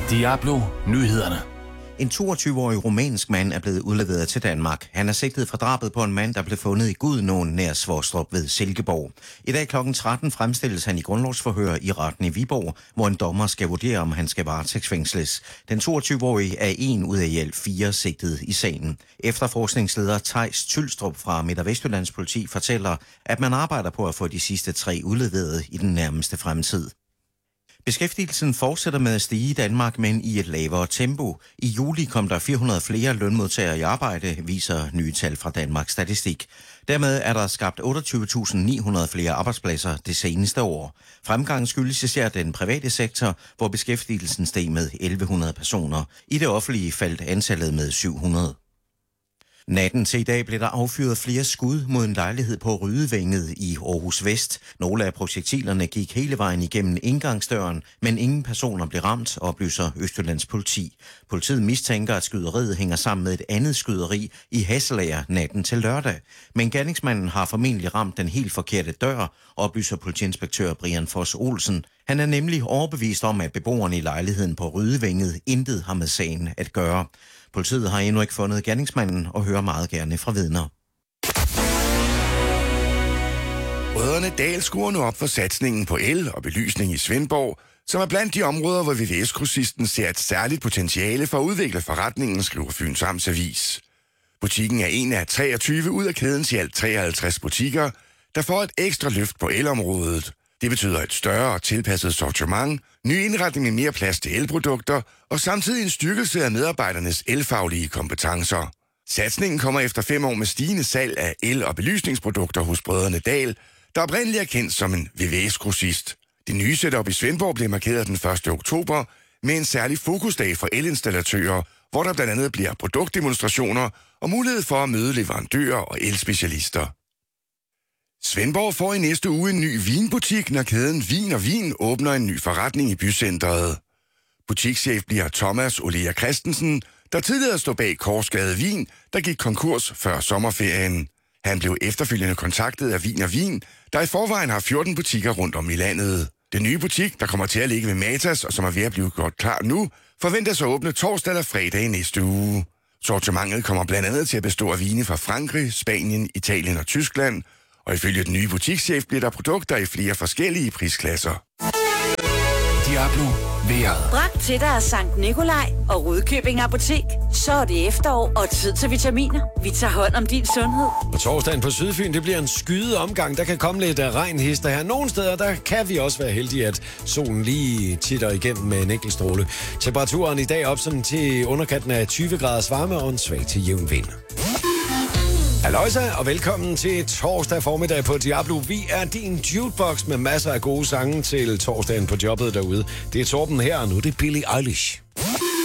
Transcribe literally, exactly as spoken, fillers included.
Diablo Nyhederne. En toogtyve-årig rumænsk mand er blevet udleveret til Danmark. Han er sigtet for drabet på en mand, der blev fundet i Gudenåen nær Svostrup ved Silkeborg. I dag klokken tretten fremstilles han i grundlovsforhør i retten i Viborg, hvor en dommer skal vurdere, om han skal varetægtsfængsles. Den toogtyve-årige er en ud af i alt fire sigtede i sagen. Efterforskningsleder Theis Tylstrup fra Midt- og Vestjyllands politi fortæller, at man arbejder på at få de sidste tre udleveret i den nærmeste fremtid. Beskæftigelsen fortsætter med at stige i Danmark, men i et lavere tempo. I juli kom der fire hundrede flere lønmodtagere i arbejde, viser nye tal fra Danmarks Statistik. Dermed er der skabt otteogtyve tusind ni hundrede flere arbejdspladser det seneste år. Fremgangen skyldes især den private sektor, hvor beskæftigelsen steg med elleve hundrede personer. I det offentlige faldt antallet med syv hundrede. Natten til i dag blev der affyret flere skud mod en lejlighed på Rydevænget i Aarhus Vest. Nogle af projektilerne gik hele vejen igennem indgangsdøren, men ingen personer blev ramt, oplyser Østjyllands politi. Politiet mistænker, at skyderiet hænger sammen med et andet skyderi i Hasselager natten til lørdag. Men gerningsmanden har formentlig ramt den helt forkerte dør, oplyser politiinspektør Brian Foss Olsen. Han er nemlig overbevist om, at beboerne i lejligheden på Rydevænget intet har med sagen at gøre. Politiet har endnu ikke fundet gerningsmanden og hører meget gerne fra vidner. Brødrene Dahl skruer nu op for satsningen på el og belysning i Svendborg, som er blandt de områder, hvor V V S-grossisten ser et særligt potentiale for at udvikle forretningen, skriver Fyns Amts Avis. Butikken er en af treogtyve ud af kædens i alt treoghalvtreds butikker, der får et ekstra løft på elområdet. Det betyder et større og tilpasset sortiment, ny indretning med mere plads til elprodukter og samtidig en styrkelse af medarbejdernes elfaglige kompetencer. Satsningen kommer efter fem år med stigende salg af el- og belysningsprodukter hos brødrene Dahl, der oprindeligt er kendt som en V V S-grossist. Det nye setup i Svendborg blev markeret den første oktober med en særlig fokusdag for elinstallatører, hvor der blandt andet bliver produktdemonstrationer og mulighed for at møde leverandører og elspecialister. Svendborg får i næste uge en ny vinbutik, når kæden Vin og Vin åbner en ny forretning i bycentret. Butikschef bliver Thomas Olea Christensen, der tidligere stod bag Korsgade Vin, der gik konkurs før sommerferien. Han blev efterfølgende kontaktet af Vin og Vin, der i forvejen har fjorten butikker rundt om i landet. Den nye butik, der kommer til at ligge ved Matas og som er ved at blive gjort klar nu, forventes at åbne torsdag eller fredag i næste uge. Sortimentet kommer blandt andet til at bestå af vine fra Frankrig, Spanien, Italien og Tyskland, og ifølge den nye butikschef bliver der produkter i flere forskellige prisklasser. Diablo vejret. Bragt til dig af Sankt Nikolaj og Rudkøbing Apotek. Så er det efterår og tid til vitaminer. Vi tager hånd om din sundhed. På torsdagen på Sydfyn, det bliver en skyde omgang. Der kan komme lidt af regnhister her. Nogle steder, der kan vi også være heldige, at solen lige titter igennem med en enkelt stråle. Temperaturen i dag op sådan til underkanten af tyve graders varme og en svag til jævn vind. Halløjsa, og velkommen til torsdag formiddag på Diablo. Vi er din jukebox med masser af gode sange til torsdagen på jobbet derude. Det er Torben her, og nu er det Billie Eilish.